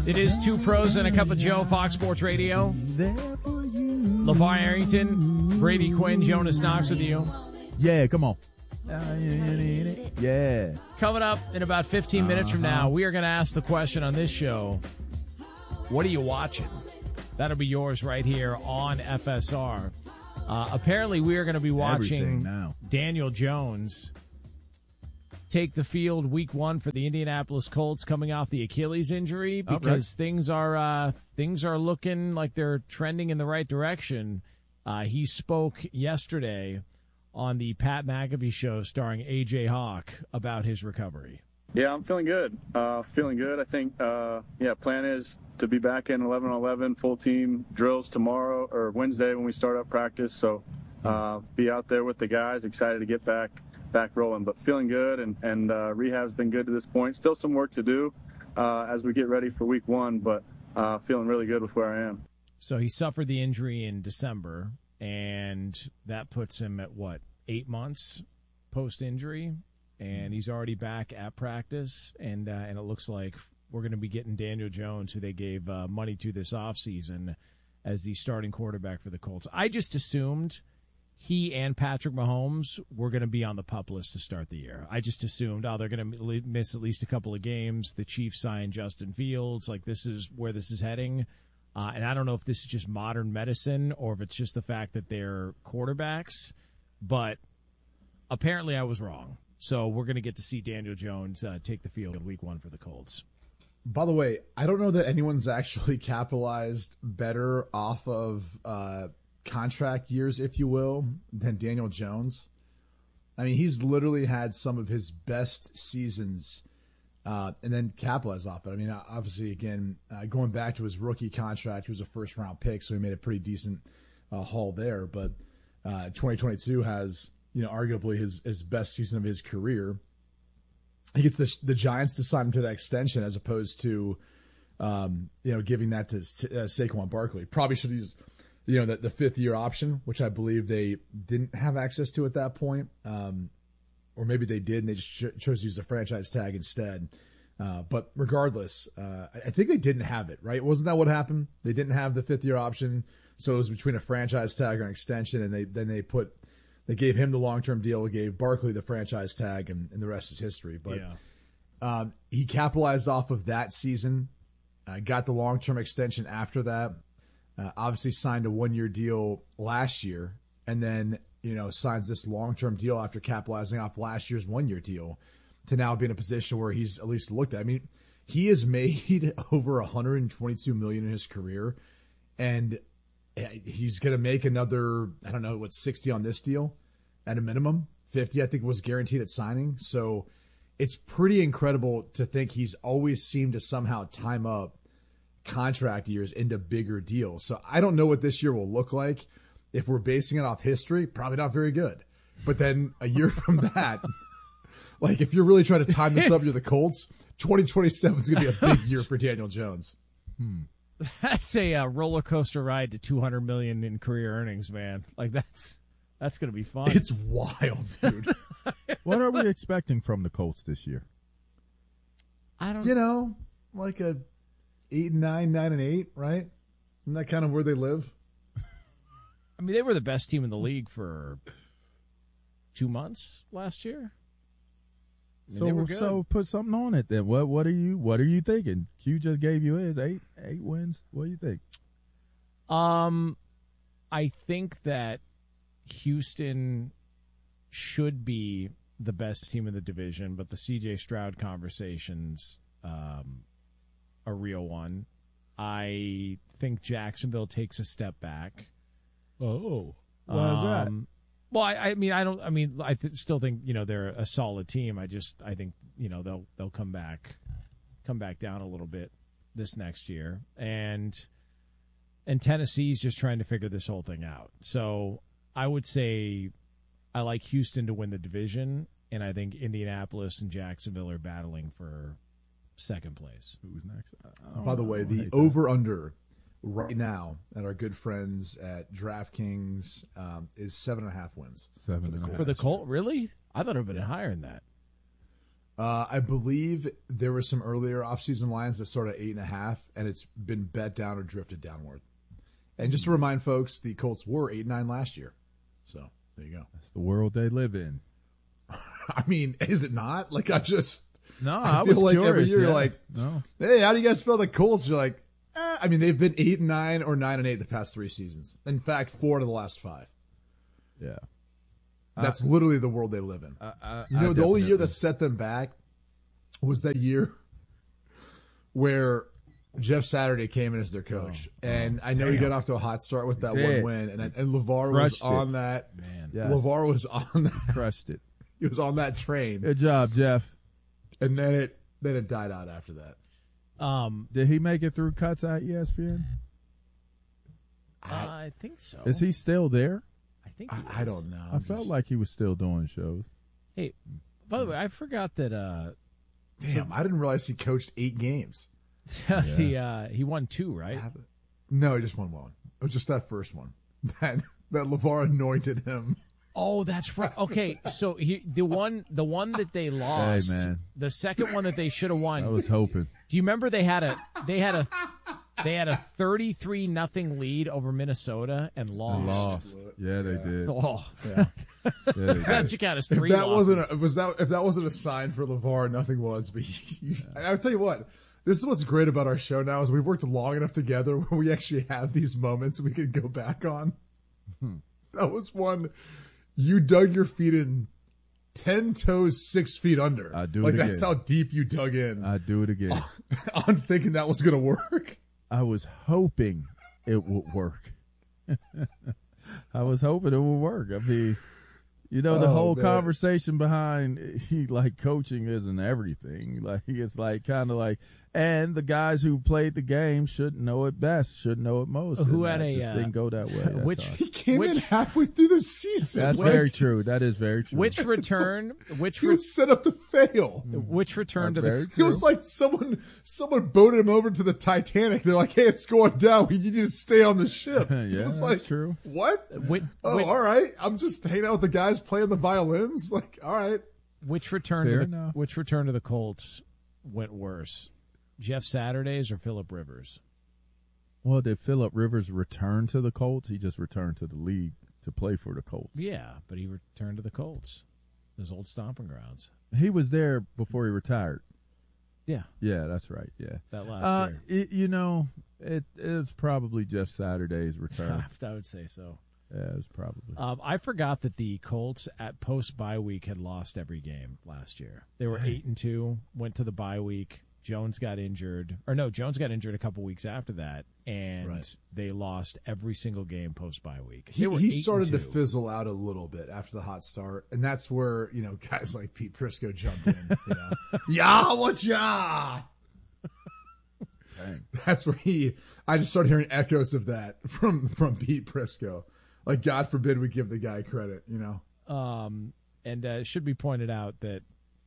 It is Two Pros and a Cup of Joe, Fox Sports Radio. LeVar Arrington, Brady Quinn, Jonas Knox with you. Yeah, come on. Yeah. Coming up in about 15 minutes from now, we are going to ask the question on this show, what are you watching? That'll be yours right here on FSR. Apparently, we are going to be watching Daniel Jones take the field week 1 for the Indianapolis Colts coming off the Achilles injury because things are looking like they're trending in the right direction. He spoke yesterday on the Pat McAfee show starring A.J. Hawk about his recovery. Yeah, I'm feeling good. I think, plan is to be back in 11-on-11 full team drills tomorrow or Wednesday when we start up practice. So be out there with the guys, excited to get back rolling, but feeling good, and rehab's been good to this point. Still some work to do as we get ready for week 1, but feeling really good with where I am. So he suffered the injury in December, and that puts him at, 8 months post-injury, and he's already back at practice, and it looks like we're going to be getting Daniel Jones, who they gave money to this offseason, as the starting quarterback for the Colts. I just assumed he and Patrick Mahomes were going to be on the PUP list to start the year. I just assumed, they're going to miss at least a couple of games. The Chiefs signed Justin Fields. This is where this is heading. And I don't know if this is just modern medicine or if it's just the fact that they're quarterbacks. But apparently I was wrong. So we're going to get to see Daniel Jones take the field in week 1 for the Colts. By the way, I don't know that anyone's actually capitalized better off of contract years, if you will, than Daniel Jones. I mean, he's literally had some of his best seasons and then capitalized off it. I mean, obviously, again, going back to his rookie contract, he was a first-round pick, so he made a pretty decent haul there. But 2022 has, arguably his best season of his career. He gets the Giants to sign him to that extension as opposed to, giving that to Saquon Barkley. Probably should use the 5th-year option, which I believe they didn't have access to at that point. Or maybe they did, and they just chose to use the franchise tag instead. But regardless, I think they didn't have it, right? Wasn't that what happened? They didn't have the 5th-year option, so it was between a franchise tag or an extension, and they gave him the long-term deal, gave Barkley the franchise tag, and the rest is history. But he capitalized off of that season, got the long-term extension after that. Obviously signed a 1-year deal last year, and then, signs this long-term deal after capitalizing off last year's 1-year deal to now be in a position where he's at least looked at. I mean, he has made over $122 million in his career, and he's going to make another, 60 on this deal at a minimum. 50, I think, was guaranteed at signing. So it's pretty incredible to think he's always seemed to somehow time up contract years into bigger deals. So I don't know what this year will look like. If we're basing it off history, probably not very good. But then a year from that, if you're really trying to time this up to the Colts, 2027 is going to be a big year for Daniel Jones. That's a roller coaster ride to $200 million in career earnings, man. That's going to be fun. It's wild, dude. What are we expecting from the Colts this year? I don't like a 8-9, 9-8, right? Isn't that kind of where they live? I mean, they were the best team in the league for 2 months last year. They were good. So put something on it then. What are you thinking? Q just gave you his 8 wins. What do you think? I think that Houston should be the best team in the division, but the C.J. Stroud conversation's a real one. I think Jacksonville takes a step back. Oh, why is that? Well, I still think they're a solid team. I think they'll come back down a little bit this next year, and Tennessee's just trying to figure this whole thing out. So I would say I like Houston to win the division, and I think Indianapolis and Jacksonville are battling for second place. Who's next? By the way, the over/under right now at our good friends at DraftKings is 7.5 wins. For the Colt, really? I thought it would have been higher than that. I believe there were some earlier offseason lines that started at 8.5, and it's been bet down or drifted downward. And just to remind folks, the Colts were 8-9 last year. So there you go. That's the world they live in. I mean, is it not? Like, I feel was like curious. every year you're Yeah. like, No. hey, how do you guys feel the Colts? You're like, I mean, they've been 8-9 or 9-8 the past 3 seasons. In fact, 4 of the last 5. Yeah. That's literally the world they live in. I The only year definitely- that set them back was that year where Jeff Saturday came in as their coach. And I know he got off to a hot start with that Did. one win. And LeVar was Crushed on it. that. Man. Yes. LeVar was on that. crushed it. He was on that train. Good job, Jeff. And then it died out after that. Did he make it through cuts at ESPN? I think so. Is he still there? I think I don't know. I felt like he was still doing shows. Hey, by the way, I forgot that Damn, I didn't realize he coached 8 games. he won 2, right? No, he just won one. It was just that first one. That LeVar anointed him. Oh, that's right. Okay, so the one that they lost, man. the second one that they should have won. I was hoping. Do you remember they had a 33-0 lead over Minnesota and lost? Lost. Yeah, they did. Oh, Yeah. Yeah, they that did. should count as If 3 that losses. if that wasn't a sign for LeVar, nothing was. But I'll tell you what, this is what's great about our show now is we've worked long enough together where we actually have these moments we can go back on. That was one you dug your feet in 10 toes 6 feet under. I'd do like it that's again. how deep you dug in. I'd do it again. I'm thinking that was gonna work. I was hoping it would work. I was hoping it would work. I mean, the Oh, whole man. conversation behind like coaching isn't everything. Like it's like kind of like, and the guys who played the game should know it best, should know it most. Who and had that a, just didn't go that way. That's which- all. He came in Which- halfway through the season. That's Like, very true. That is very true. Which return he was set up to fail. which return to Very the It was like someone boated him over to the Titanic. They're like, "Hey, it's going down. We need you to stay on the ship." Yeah, it was that's like, true. What? which, All right. I'm just hanging out with the guys playing the violins. Like, all right. which return Fair to the, enough. which return to the Colts went worse? Jeff Saturdays or Phillip Rivers? Well, did Phillip Rivers return to the Colts? He just returned to the league to play for the Colts. Yeah, but he returned to the Colts, his old stomping grounds. He was there before he retired. Yeah, Yeah, that's right. Yeah. that last year. It was probably Jeff Saturday's return. I would say so. Yeah, it was probably. I forgot that the Colts at post bye week had lost every game last year. They were 8-2, went to the bye week. Jones got injured a couple weeks after that, and Right. they lost every single game post bye week. He, They were he started to 8-2. fizzle out a little bit after the hot start, and that's where guys like Pete Prisco jumped in. Yeah, what's yeah? Dang. That's where I just started hearing echoes of that from Pete Prisco. Like, God forbid we give the guy credit. And it should be pointed out that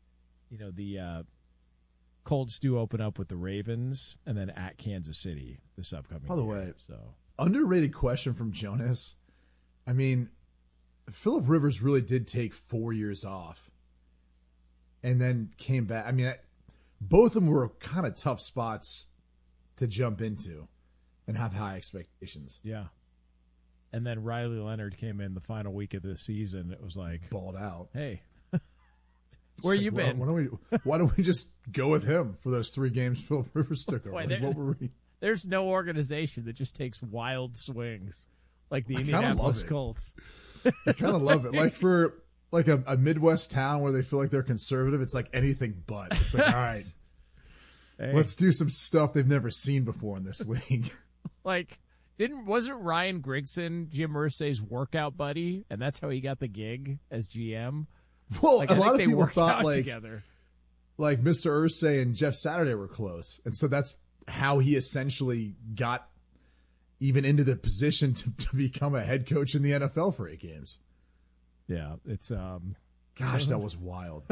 the Colts do open up with the Ravens and then at Kansas City this upcoming By the year. way, So Underrated question from Jonas. I mean, Phillip Rivers really did take 4 years off and then came back. I mean, both of them were kind of tough spots to jump into and have high expectations. yeah. And then Riley Leonard came in the final week of the season. It was like, Balled out. hey, It's where like, you well, been? Why don't we just go with him for those 3 games Phillip Rivers took over? Wait, Like, what were we? There's no organization that just takes wild swings like the I kinda love Indianapolis it. Colts. I kind of love it. Like for like a Midwest town where they feel like they're conservative, it's like anything but. It's like, all right, Hey, let's do some stuff they've never seen before in this league. like wasn't Ryan Grigson Jim Irsay's workout buddy, and that's how he got the gig as GM? Well, Like a I think lot of they people worked thought out like together. Mr. Irsay and Jeff Saturday were close, and so that's how he essentially got even into the position to become a head coach in the NFL for 8 games. Yeah, it's Gosh, that was wild.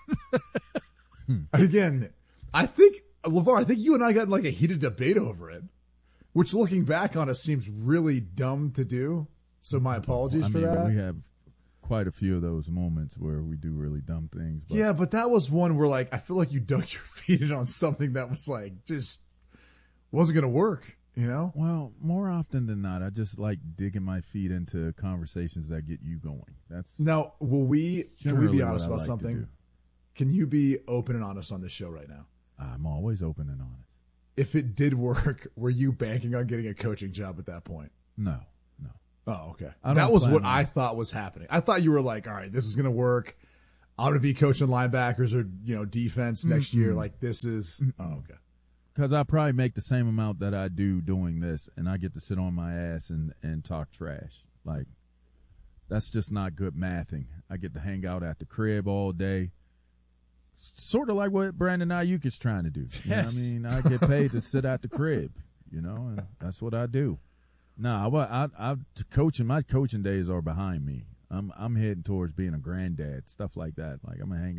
And again, I think LeVar, I think you and I got in like a heated debate over it, which looking back on it seems really dumb to do. So my apologies I for mean, that. we have quite a few of those moments where we do really dumb things. But Yeah, but that was one where, like, I feel like you dug your feet in on something that was, like, just wasn't going to work, you know? Well, more often than not, I just like digging my feet into conversations that get you going. That's Now, can we generally be what honest I about like to something? do. Can you be open and honest on this show right now? I'm always open and honest. If it did work, were you banking on getting a coaching job at that point? No. Oh, okay. I don't That was plan what on I it. thought was happening. I thought you were like, all right, this is going to work. I'm going to be coaching linebackers or, defense next year. Like, this is – oh, okay. Because I probably make the same amount that I do doing this, and I get to sit on my ass and talk trash. Like, that's just not good mathing. I get to hang out at the crib all day. Sort of like what Brandon Ayuk is trying to do. You know what I mean? I get paid to sit at the crib, and that's what I do. No, my coaching days are behind me. I'm heading towards being a granddad, stuff like that. Like I'm gonna hang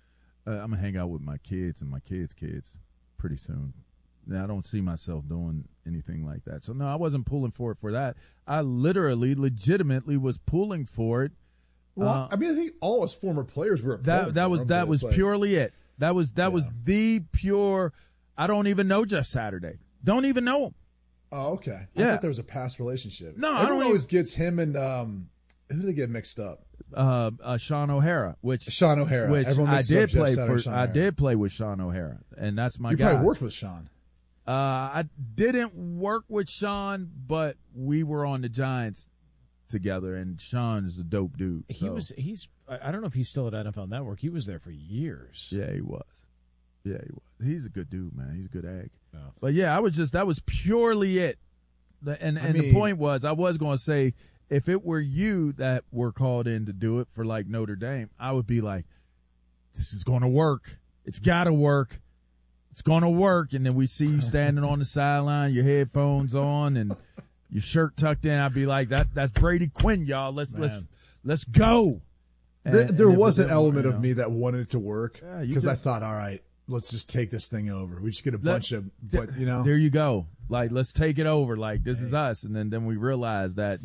out with my kids and my kids' kids pretty soon. Now, I don't see myself doing anything like that. So no, I wasn't pulling for it for that. I legitimately was pulling for it. Well, I think all us former players were That was purely it. That was the pure. I don't even know Jeff Saturday. Don't even know him. Oh, okay. Yeah. I thought there was a past relationship. No, Everyone always gets him and who do they get mixed up? Sean O'Hara, which Everyone I mixes up did Jeff play Saturday, for. Sean I O'Hara. did play with Sean O'Hara, and that's my You guy. probably worked with Sean. I didn't work with Sean, but we were on the Giants together, and Sean is a dope dude. So. I don't know if he's still at NFL Network. He was there for years. Yeah, he was. He's a good dude, man. He's a good egg. Oh. But yeah, that was purely it. The point was, I was going to say, if it were you that were called in to do it for like Notre Dame, I would be like, this is going to work. It's got to work. It's going to work. And then we see you standing on the sideline, your headphones on and your shirt tucked in. I'd be like, that's Brady Quinn, y'all. Let's go. There was an element of me that wanted it to work Yeah, because I thought, all right, let's just take this thing over. We just get a bunch of, but there you go. Like, let's take it over. Like, this is us. And then we realize that,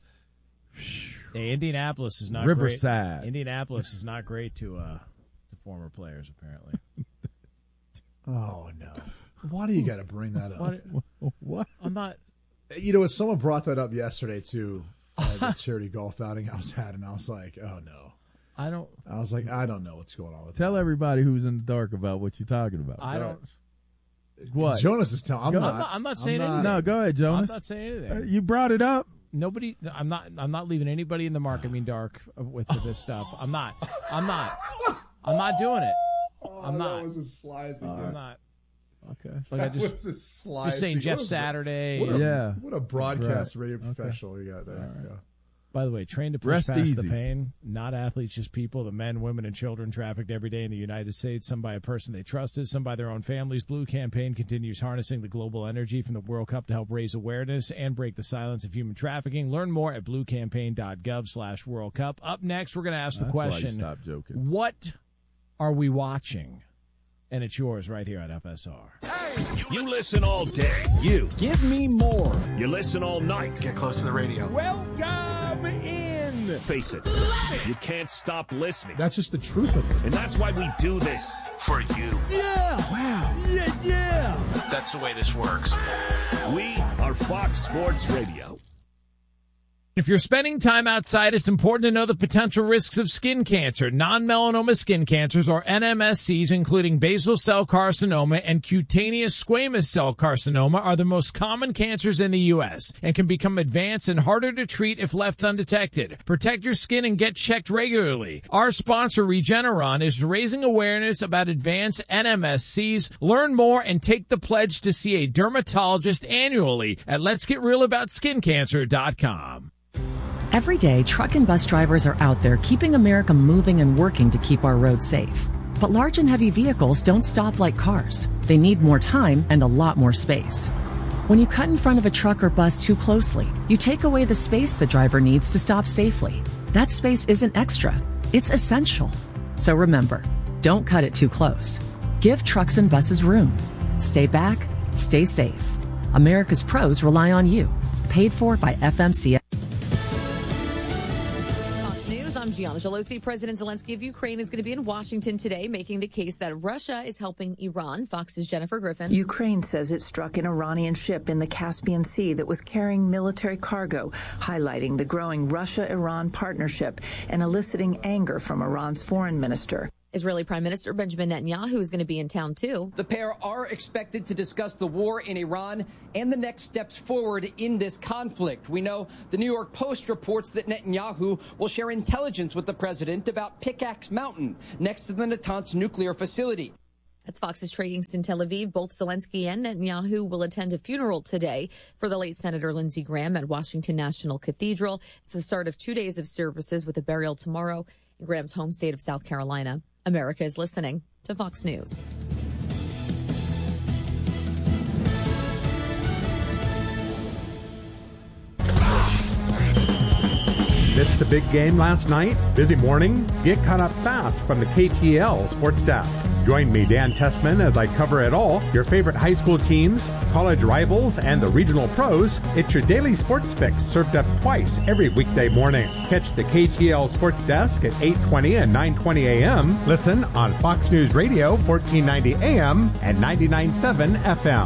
Hey, Indianapolis is not Riverside. great. Indianapolis is not great to former players, apparently. oh no, why do you got to bring that up? What? I'm not. Someone brought that up yesterday too, the charity golf outing I was at, and I was like, oh no. I don't know what's going on with Tell that. everybody who's in the dark about what you're talking about. I don't. What? Jonas is telling. I'm not saying anything. No, go ahead, Jonas. I'm not saying anything. You brought it up. Nobody. I'm not leaving anybody in the marketing dark with this stuff. I'm not doing it. I'm not. That was a slice. I'm not. Okay. Like Was a slice. just saying Jeff Saturday. What a broadcast radio professional you got there. Right. Yeah. By the way, trained to push Rest past easy. the pain. Not athletes, just people. The men, women, and children trafficked every day in the United States. Some by a person they trusted, some by their own families. Blue Campaign continues harnessing the global energy from the World Cup to help raise awareness and break the silence of human trafficking. Learn more at bluecampaign.gov/World Cup. Up next, we're going to ask the That's why you question, stop joking. what are we watching? And it's yours right here on FSR. You listen all day. You. Give me more. You listen all night. Get close to the radio. Welcome in. Face it, you can't stop listening. That's just the truth of it. And that's why we do this for you. Yeah. Wow. Yeah. That's the way this works. We are Fox Sports Radio. If you're spending time outside, it's important to know the potential risks of skin cancer. Non-melanoma skin cancers, or NMSCs, including basal cell carcinoma and cutaneous squamous cell carcinoma, are the most common cancers in the U.S. and can become advanced and harder to treat if left undetected. Protect your skin and get checked regularly. Our sponsor, Regeneron, is raising awareness about advanced NMSCs. Learn more and take the pledge to see a dermatologist annually at letsgetrealaboutSkinCancer.com. Every day, truck and bus drivers are out there keeping America moving and working to keep our roads safe. But large and heavy vehicles don't stop like cars. They need more time and a lot more space. When you cut in front of a truck or bus too closely, you take away the space the driver needs to stop safely. That space isn't extra, it's essential. So remember, don't cut it too close. Give trucks and buses room. Stay back, stay safe. America's pros rely on you. Paid for by FMCSA. I'm Gianna Gelosi. President Zelensky of Ukraine is going to be in Washington today, making the case that Russia is helping Iran. Fox's Jennifer Griffin. Ukraine says it struck an Iranian ship in the Caspian Sea that was carrying military cargo, highlighting the growing Russia-Iran partnership and eliciting anger from Iran's foreign minister. Israeli Prime Minister Benjamin Netanyahu is going to be in town, too. The pair are expected to discuss the war in Iran and the next steps forward in this conflict. We know the New York Post reports that Netanyahu will share intelligence with the president about Pickaxe Mountain, next to the Natanz nuclear facility. That's Fox's Trey Yingst in Tel Aviv. Both Zelensky and Netanyahu will attend a funeral today for the late Senator Lindsey Graham at Washington National Cathedral. It's the start of 2 days of services with a burial tomorrow in Graham's home state of South Carolina. America is listening to Fox News. Missed the big game last night? Busy morning? Get caught up fast from the KTL Sports Desk. Join me, Dan Tessman, as I cover it all. Your favorite high school teams, college rivals, and the regional pros. It's your daily sports fix served up twice every weekday morning. Catch the KTL Sports Desk at 8:20 and 9:20 a.m. Listen on Fox News Radio, 1490 a.m. and 99.7 FM.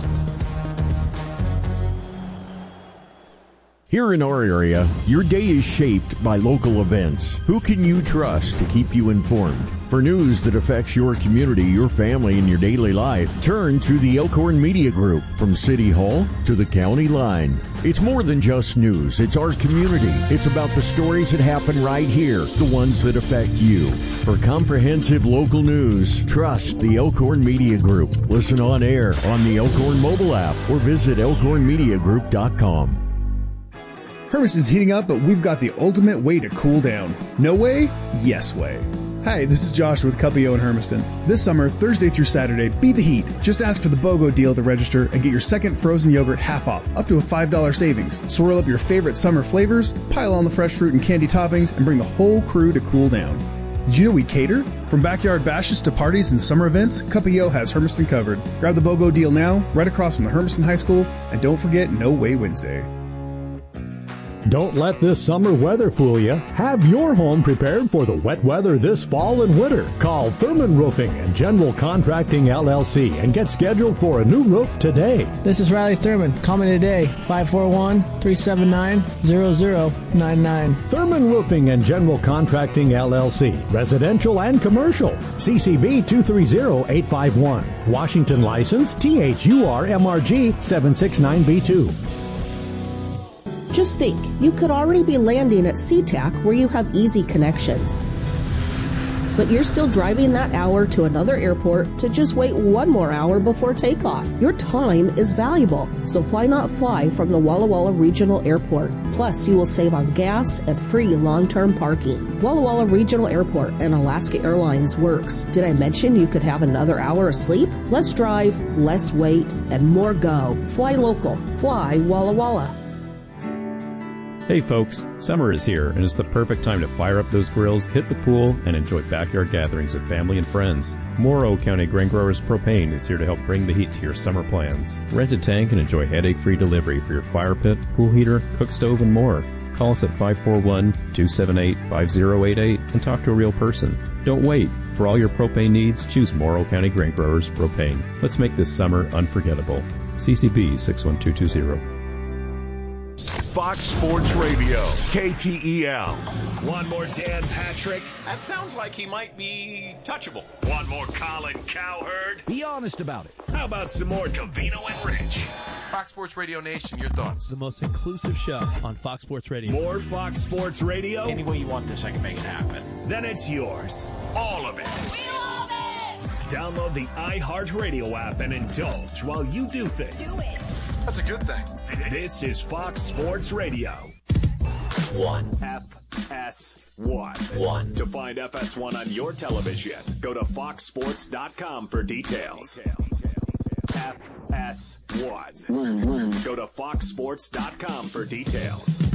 Here in our area, your day is shaped by local events. Who can you trust to keep you informed? For news that affects your community, your family, and your daily life, turn to the Elkhorn Media Group. From City Hall to the county line. It's more than just news. It's our community. It's about the stories that happen right here, the ones that affect you. For comprehensive local news, trust the Elkhorn Media Group. Listen on air on the Elkhorn mobile app or visit elkhornmediagroup.com. Hermiston's heating up, but we've got the ultimate way to cool down. No way? Yes way. Hi, this is Josh with Cuppio in Hermiston. This summer, Thursday through Saturday, beat the heat. Just ask for the BOGO deal to register and get your second frozen yogurt half off, up to a $5 savings. Swirl up your favorite summer flavors, pile on the fresh fruit and candy toppings, and bring the whole crew to cool down. Did you know we cater? From backyard bashes to parties and summer events, Cuppio has Hermiston covered. Grab the BOGO deal now, right across from the Hermiston High School, and don't forget No Way Wednesday. Don't let this summer weather fool you. Have your home prepared for the wet weather this fall and winter. Call Thurman Roofing and General Contracting LLC and get scheduled for a new roof today. This is Riley Thurman. Call me today, 541-379-0099. Thurman Roofing and General Contracting LLC. Residential and commercial. CCB 230851. Washington license THUR-MRG 769B2. Just think, you could already be landing at SeaTac where you have easy connections. But you're still driving that hour to another airport to just wait one more hour before takeoff. Your time is valuable, so why not fly from the Walla Walla Regional Airport? Plus, you will save on gas and free long-term parking. Walla Walla Regional Airport and Alaska Airlines works. Did I mention you could have another hour of sleep? Less drive, less wait, and more go. Fly local. Fly Walla Walla. Hey folks, summer is here and it's the perfect time to fire up those grills, hit the pool, and enjoy backyard gatherings with family and friends. Morrow County Grain Growers Propane is here to help bring the heat to your summer plans. Rent a tank and enjoy headache-free delivery for your fire pit, pool heater, cook stove, and more. Call us at 541-278-5088 and talk to a real person. Don't wait. For all your propane needs, choose Morrow County Grain Growers Propane. Let's make this summer unforgettable. CCB 61220. Fox Sports Radio, KTEL. One more Dan Patrick. That sounds like he might be touchable. One more Colin Cowherd. Be honest about it. How about some more Covino and Rich? Fox Sports Radio Nation, your thoughts? The most inclusive show on Fox Sports Radio. More Fox Sports Radio? Any way you want this, I can make it happen. Then it's yours. All of it. We love it! Download the iHeartRadio app and indulge while you do things. Do it. That's a good thing. This is Fox Sports Radio. 1. FS1. 1. To find FS1 on your television, go to foxsports.com for details. FS1. 1. Go to foxsports.com for details.